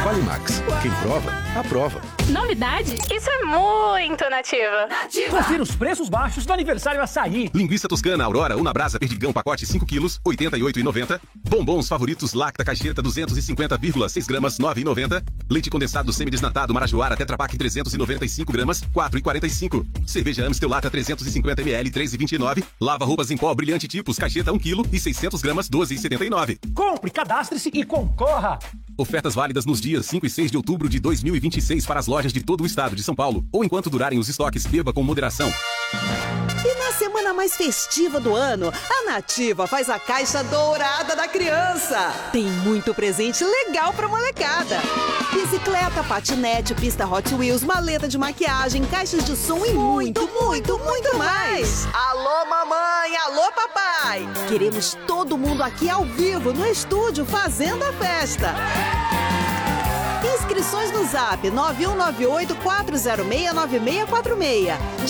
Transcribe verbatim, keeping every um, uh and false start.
Qualimax. Quem prova, aprova. Novidade? Isso é muito Nativa. Nativa. Confira os preços baixos do aniversário Açaí. Linguiça toscana Aurora Una Brasa Perdigão pacote cinco quilos, oitenta e oito reais e noventa centavos. Bombons favoritos Lacta Caixeta duzentos e cinquenta vírgula seis gramas, nove reais e noventa centavos. Leite condensado semidesnatado Marajoara Tetra Pak trezentos e noventa e cinco gramas, quatro reais e quarenta e cinco centavos. Cerveja Amstel Lata trezentos e cinquenta mililitros, três reais e vinte e nove centavos. Lava roupas em pó Brilhante Tipos Caixeta um quilo e seiscentos gramas, doze reais e setenta e nove centavos. Compre, cadastre-se e concorra. Ofertas válidas nos dias cinco e seis de outubro de dois mil e vinte e seis para as lojas de todo o estado de São Paulo, ou enquanto durarem os estoques. Beba com moderação. E na semana mais festiva do ano, a Nativa faz a Caixa Dourada da Criança. Tem muito presente legal pra molecada. Bicicleta, patinete, pista Hot Wheels, maleta de maquiagem, caixas de som e muito, muito, muito mais. Alô, mamãe! Alô, papai! Queremos todo mundo aqui ao vivo, no estúdio, fazendo a festa. Inscrições no Zap nove um nove oito, quatro zero seis, nove seis quatro seis.